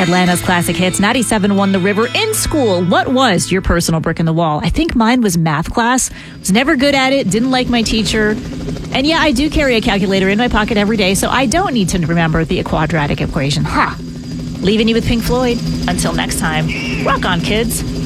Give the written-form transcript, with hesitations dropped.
Atlanta's classic hits, 97.1 The River. In school, what was your personal brick in the wall? I think mine was math class. Was never good at it, didn't like my teacher. And yeah, I do carry a calculator in my pocket every day, so I don't need to remember the quadratic equation. Leaving you with Pink Floyd. Until next time, rock on, kids.